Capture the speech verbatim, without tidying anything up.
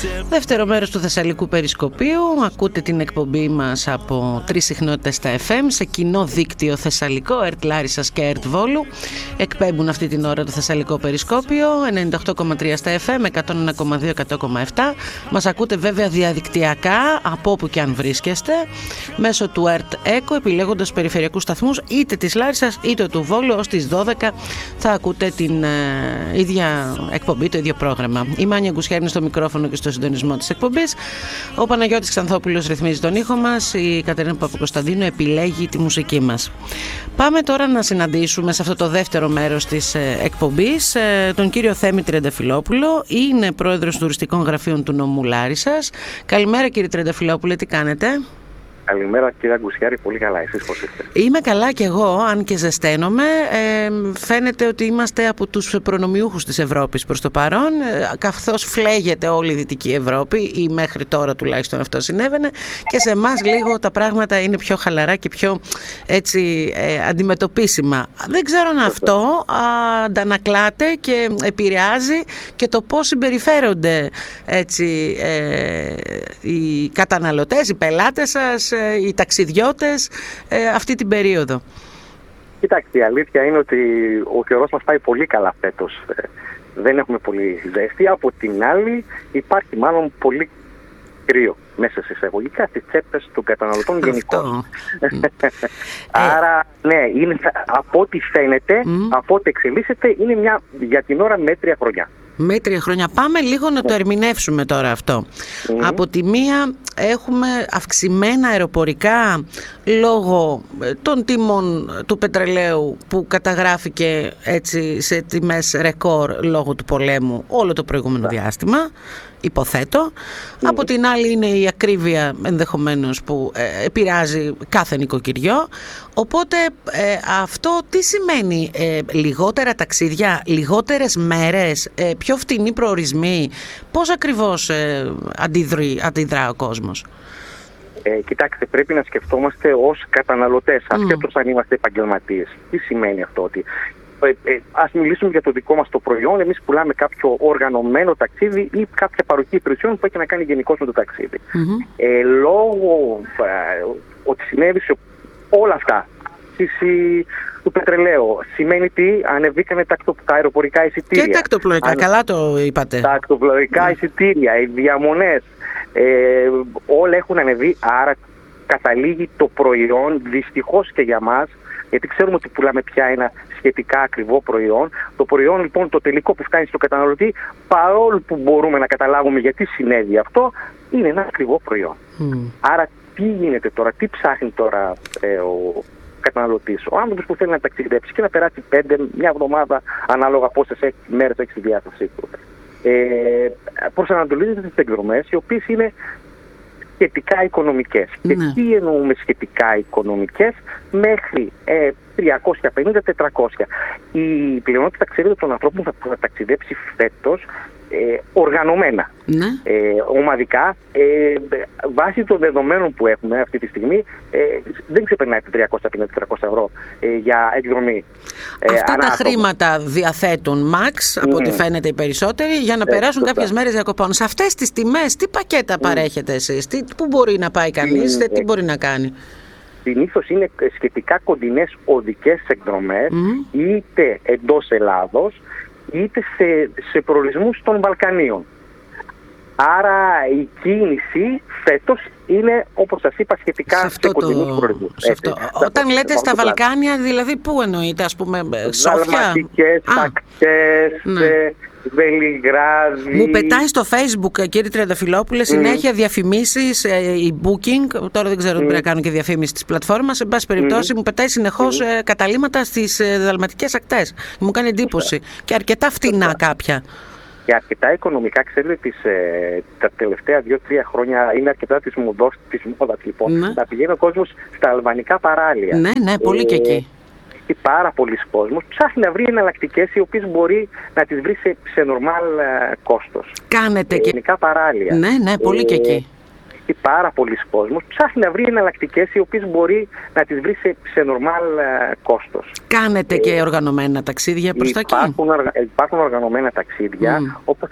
Δεύτερο μέρος του Θεσσαλικού Περισκοπίου. Ακούτε την εκπομπή μας από τρεις συχνότητες στα εφ εμ σε κοινό δίκτυο Θεσσαλικό, ΕΡΤ Λάρισσας και ΕΡΤ Βόλου. Εκπέμπουν αυτή την ώρα το Θεσσαλικό Περισκόπιο, ενενήντα οκτώ κόμμα τρία στα εφ εμ, εκατόν ένα κόμμα δύο, εκατό κόμμα επτά. Μας ακούτε βέβαια διαδικτυακά από όπου και αν βρίσκεστε, μέσω του ΕΡΤ Echo, επιλέγοντας περιφερειακούς σταθμούς είτε της Λάρισσας είτε του Βόλου. Ως τις δώδεκα θα ακούτε την ε, ίδια εκπομπή, το ίδιο πρόγραμμα. Η Μάνια Γκουσιάρη στο μικρόφωνο και στο συντονισμό της εκπομπής. Ο Παναγιώτης Ξανθόπουλος ρυθμίζει τον ήχο μας. Η Κατερίνα Παπακοσταντίνου επιλέγει τη μουσική μας. Πάμε τώρα να συναντήσουμε σε αυτό το δεύτερο μέρος της εκπομπής τον κύριο Θέμη Τριανταφυλόπουλο. Είναι πρόεδρος τουριστικών γραφείων του νομού Λάρισσας. Καλημέρα κύριε Τριανταφυλόπουλε, τι κάνετε? Καλημέρα κύριε Γκουσιάρη, πολύ καλά, εσείς πώς είστε? Είμαι καλά κι εγώ, αν και ζεσταίνομαι. Ε, φαίνεται ότι είμαστε από τους προνομιούχους της Ευρώπης προς το παρόν, καθώς φλέγεται όλη η Δυτική Ευρώπη, ή μέχρι τώρα τουλάχιστον αυτό συνέβαινε, και σε εμάς λίγο τα πράγματα είναι πιο χαλαρά και πιο έτσι ε, αντιμετωπίσιμα. Δεν ξέρω αν αυτό αντανακλάται και επηρεάζει και το πώς συμπεριφέρονται έτσι ε, οι καταναλωτές, οι πελάτες σας, οι ταξιδιώτες ε, αυτή την περίοδο. Κοιτάξτε, η αλήθεια είναι ότι ο καιρός μας πάει πολύ καλά φέτος. Δεν έχουμε πολύ ζέστη. Από την άλλη υπάρχει μάλλον πολύ κρύο μέσα σε εισαγωγικά στις τσέπες των καταναλωτών γενικώς. Άρα, ναι, είναι, από ό,τι φαίνεται, mm. από ό,τι εξελίσσεται, είναι μια για την ώρα μέτρια χρονιά. Μέτρια χρόνια. Πάμε λίγο να το ερμηνεύσουμε τώρα αυτό. Mm. Από τη μία έχουμε αυξημένα αεροπορικά λόγω των τιμών του πετρελαίου που καταγράφηκε έτσι σε τιμές ρεκόρ λόγω του πολέμου όλο το προηγούμενο yeah. διάστημα, υποθέτω. Mm. Από την άλλη είναι η ακρίβεια ενδεχομένως που ε, επηρεάζει κάθε νοικοκυριό. Οπότε ε, αυτό τι σημαίνει? Ε, λιγότερα ταξίδια, λιγότερες μέρες, ε, πιο φτηνοί προορισμοί? Πώς ακριβώς ε, αντιδρεί, αντιδρά ο κόσμος? Ε, κοιτάξτε, πρέπει να σκεφτόμαστε ως καταναλωτές, mm. ασχέτως αν είμαστε επαγγελματίες. Τι σημαίνει αυτό? Ότι ε, ε, ας μιλήσουμε για το δικό μας το προϊόν. Εμείς πουλάμε κάποιο οργανωμένο ταξίδι ή κάποια παροχή υπηρεσιών που έχει να κάνει γενικώς με το ταξίδι. Mm-hmm. Ε, λόγω ε, ότι συνέβησε όλα αυτά του πετρελαίου, σημαίνει τι? Ανεβήκανε τα, τα αεροπορικά εισιτήρια. Και τα ακτοπλοϊκά, Αν... καλά το είπατε. Τα ακτοπλοϊκά mm. εισιτήρια, οι διαμονές, ε, όλα έχουν ανεβεί, άρα καταλήγει το προϊόν, δυστυχώς και για μας, γιατί ξέρουμε ότι πουλάμε πια ένα σχετικά ακριβό προϊόν. Το προϊόν λοιπόν το τελικό που φτάνει στο καταναλωτή, παρόλο που μπορούμε να καταλάβουμε γιατί συνέβη αυτό, είναι ένα ακριβό προϊόν. Mm. Άρα τι γίνεται τώρα, τι ψάχνει τώρα ε, ο καταναλωτής? Ο άνθρωπος που θέλει να ταξιδέψει και να περάσει πέντε, μια εβδομάδα, ανάλογα πόσες μέρες έχει στη διάθεσή του, ε, προσανατολίζεται στις εκδρομές οι οποίες είναι σχετικά οικονομικές. Ναι. Και τι εννοούμε σχετικά οικονομικές? Μέχρι ε, τριακόσια πενήντα με τετρακόσια. Η πλειονότητα ταξιδεύει των ανθρώπων που θα ταξιδέψει φέτος ε, οργανωμένα, ναι. ε, ομαδικά, ε, βάσει των δεδομένων που έχουμε αυτή τη στιγμή, ε, δεν ξεπερνάει τα τριακόσια πενήντα με τετρακόσια ευρώ ε, για εκδρομή. Αυτά ε, τα χρήματα διαθέτουν max, από ό,τι mm. φαίνεται οι περισσότεροι, για να ε, περάσουν σωστά. κάποιες μέρες διακοπών. Σε αυτές τις τιμές, τι πακέτα mm. παρέχετε εσείς? Τι, πού μπορεί να πάει κανείς, mm. τι μπορεί να κάνει? Συνήθως είναι σχετικά κοντινές οδικές εκδρομές, mm. είτε εντός Ελλάδος, είτε σε, σε προορισμούς των Βαλκανίων. Άρα η κίνηση φέτος είναι, όπως σας είπα, σχετικά σε, σε κοντινούς προορισμούς. Όταν λέτε στα Βαλκάνια, δηλαδή πού εννοείτε, ας πούμε, Σόφια? Δαλματικές, ακτές, ναι. Βελιγράδι. Μου πετάει στο Facebook, κύριε Τριανταφυλόπουλε, συνέχεια mm. διαφημίσεις, η Booking, τώρα δεν ξέρω mm. πρέπει να κάνω και διαφήμιση της πλατφόρμας, εν πάση περιπτώσει mm. μου πετάει συνεχώς mm. καταλύματα στις δαλματικές ακτές. Μου κάνει εντύπωση. Mm. Και αρκετά φτηνά κάποια. Και αρκετά οικονομικά, ξέρετε, τις, ε, τα τελευταία δύο-τρία χρόνια είναι αρκετά της μοδός, της μόδας λοιπόν. Ναι. Να πηγαίνει ο κόσμος στα αλβανικά παράλια. Ναι, ναι, πολύ ε, και εκεί. Και πάρα πολλοί κόσμος ψάχνει να βρει εναλλακτικές οι οποίες μπορεί να τις βρει σε, σε νορμάλ uh, κόστος. Κάνετε και ελληνικά παράλια. Ναι, ναι, πολύ ε, και εκεί. Και πάρα πολλοί κόσμος ψάχνει να βρει εναλλακτικές οι οποίες μπορεί να τις βρει σε, σε νορμάλ uh, κόστος. Κάνετε ε, και οργανωμένα ταξίδια προς τα εκεί? Υπάρχουν, υπάρχουν οργανωμένα ταξίδια, mm. όπως